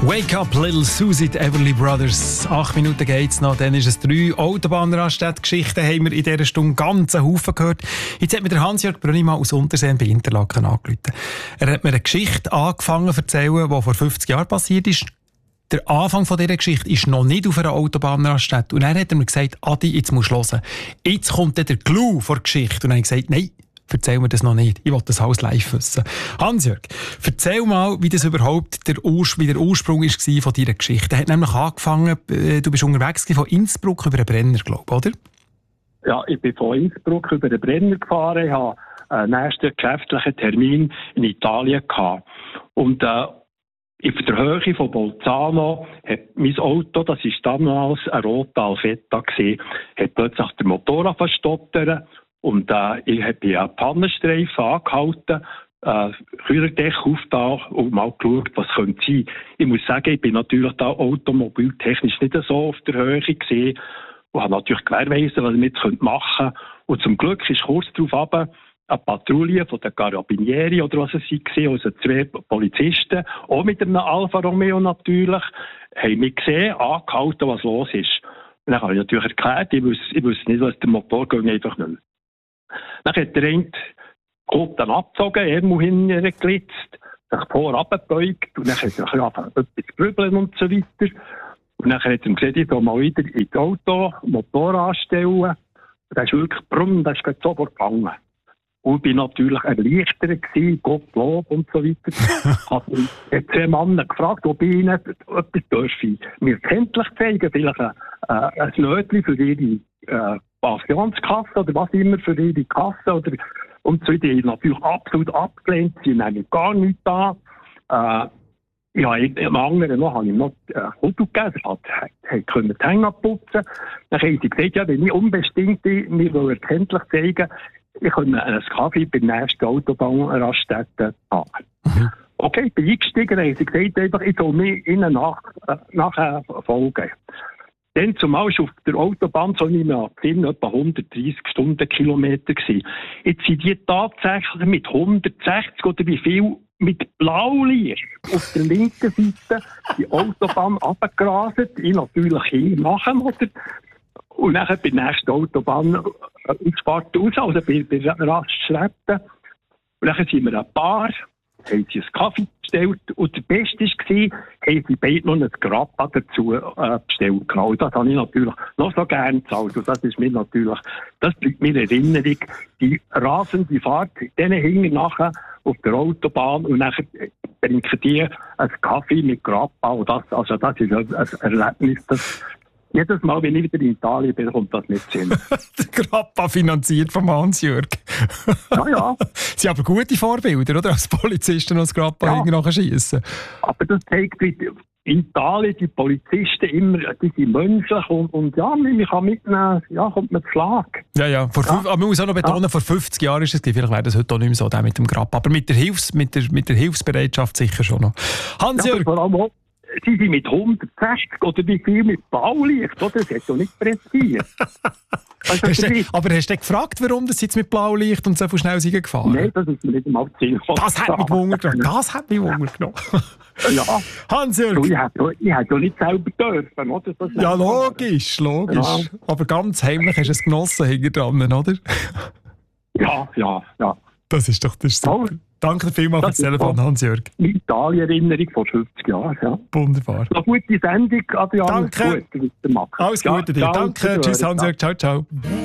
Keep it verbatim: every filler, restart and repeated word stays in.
Wake up, Little Susie, die Everly Brothers. Acht Minuten geht's noch, dann ist es drei. Autobahnraststätte-Geschichten haben wir in dieser Stunde ganz einen Haufen gehört. Jetzt hat mir der Hans-Jörg Brönnimann aus Unterseen bei Interlaken angerufen. Er hat mir eine Geschichte angefangen zu erzählen, die vor fünfzig Jahren passiert ist. Der Anfang von dieser Geschichte ist noch nicht auf einer Autobahnraststätte. Und dann hat er mir gesagt, Adi, jetzt musst du hören. Jetzt kommt dann der Clou vor der Geschichte. Und dann habe ich gesagt, nein, erzähl mir das noch nicht. Ich will das alles live wissen. Hans-Jörg, erzähl mal, wie das überhaupt der, Urs- wie der Ursprung war von deiner Geschichte. Er hat nämlich angefangen, du bist unterwegs von Innsbruck über den Brenner, glaube ich, oder? Ja, ich bin von Innsbruck über den Brenner gefahren. Ich hatte einen ersten geschäftlichen Termin in Italien gehabt. Und äh, auf der Höhe von Bolzano hat mein Auto, das war damals ein roter Alfetta gewesen, hat plötzlich der Motor verstottert. Und äh, ich habe einen Pannenstreifen angehalten, äh, Kühlerdech aufgetan und mal geschaut, was könnte sein. Ich muss sagen, ich bin natürlich da automobiltechnisch nicht so auf der Höhe gesehen und habe natürlich gewährleistet, was ich mit machen könnte. Und zum Glück ist kurz darauf runter eine Patrouille von den Carabinieri oder was es war, also zwei Polizisten, auch mit einem Alfa Romeo natürlich, haben mich gesehen, angehalten, was los ist. Und dann habe ich natürlich erklärt, ich wüsste, ich wüsste nicht, was der Motor geht, einfach nicht mehr. Dann hat der eine Kotten abgezogen, irgendwo hingeglitzt, sich vorabgebeugt und dann hat er etwas grübeln und so weiter. Und dann hat er gesagt, ich soll mal wieder ins Auto, Motor anstellen. Und dann ist wirklich brumm, das ist sofort gegangen. Und ich war natürlich erleichtert gewesen, Gottlob und so weiter. Also, ich habe zwei Männer gefragt, ob ich ihnen etwas dürfe mir kenntlich zeigen, vielleicht ein, äh, ein Nötchen für ihre äh, Pensionskasse oder was immer für ihre Kasse. Oder, und so, die haben natürlich absolut abgelehnt, sie nehmen gar nichts da. Äh, ja, im anderen noch habe ich noch ein Foto gegeben, das hat, hat können die Hänge abputzen. Dann haben sie gesagt, ja, wenn ich unbestimmt bin, mir will erkenntlich zeigen, ich kann einen Kaffee bei der nächsten Autobahnraststätte haben. Mhm. Okay, ich bin eingestiegen, haben sie gesagt, einfach, ich soll mir ihnen nach, äh, nachher folgen. Dann zumal ist auf der Autobahn, so nicht mehr gesehen, etwa hundertdreissig Stundenkilometer gewesen. Jetzt sind die tatsächlich mit hundertsechzig oder wie viel mit Blaulicht auf der linken Seite die Autobahn runtergerastet. Ich natürlich hin machen, oder? Und dann bei der nächsten Autobahn ausfahrt raus, also bei der Raststätte. Und dann sind wir ein Paar, haben sie einen Kaffee bestellt. Und der Beste war, haben sie beide noch ein Grappa dazu äh, bestellt. Genau. Und das habe ich natürlich noch so gerne gezahlt. Und das ist mir natürlich, das bleibt mir in Erinnerung, die rasende Fahrt, denen hingen nachher auf der Autobahn und dann trinken die einen Kaffee mit Grappa. Und das, also das ist ein, ein Erlebnis, das jedes Mal, wenn ich wieder in Italien bin, kommt das nicht hin. Der Grappa finanziert vom Hans-Jörg. Ja, ja. Sie haben aber gute Vorbilder, oder? Als Polizisten das Grappa ja. nachher schiessen. Aber das zeigt, wie in Italien die Polizisten immer, die sind menschlich und, und ja, man kann mitnehmen, ja, kommt man zu Schlag. Ja, ja. Vor ja. Fünf, aber man muss auch noch betonen, ja. vor fünfzig Jahren ist es, vielleicht wäre das heute auch nicht mehr so, der mit dem Grappa. Aber mit der, Hilfs-, mit der, mit der Hilfsbereitschaft sicher schon noch. Hans-Jörg. Ja, sie sind mit hundertsechzig oder wie viel mit Blaulicht, oder? Das hat doch nicht pressiert. Also, hast du, aber hast du gefragt, warum das jetzt mit Blaulicht und so viel schnell sind gefahren? Nein, das ist mir nicht einmal Ziel. Das hat mich Wunder genommen. Das hat mich Wunder genommen. Ja. Hans-Jörg. Ich hätte ja nicht selber dürfen, oder? Das ja, logisch, logisch. Ja. Aber ganz heimlich hast du es genossen hinten dran, oder? Ja, ja, ja. Das ist doch das ist super. Oh. Danke vielmals für das Telefon, Hans-Jörg. Italien-Erinnerung von fünfzig Jahren, ja. Wunderbar. Eine gute Sendung, Adrian. Danke. Gut, Alles Gute dir. Ja, Danke. Tschüss, Hans-Jörg. Ciao, ciao.